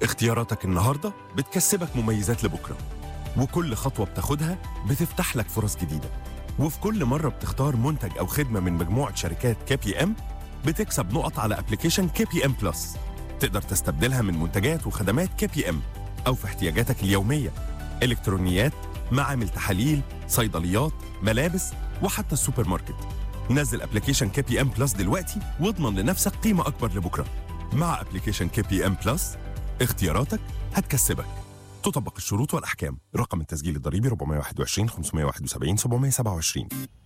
اختياراتك النهاردة بتكسبك مميزات لبكرة، وكل خطوة بتاخدها بتفتح لك فرص جديدة. وفي كل مرة بتختار منتج أو خدمة من مجموعة شركات كي بي ام بتكسب نقط على ابلكيشن كي بي ام بلس، تقدر تستبدلها من منتجات وخدمات كي بي ام أو في احتياجاتك اليومية: إلكترونيات، معامل تحاليل، صيدليات، ملابس، وحتى السوبر ماركت. نزل ابلكيشن كي بي ام بلس دلوقتي واضمن لنفسك قيمة أكبر لبكرة. مع ابلكيشن كي بي ام بلس اختياراتك هتكسبك. تطبق الشروط والأحكام. رقم التسجيل الضريبي 421 571 727.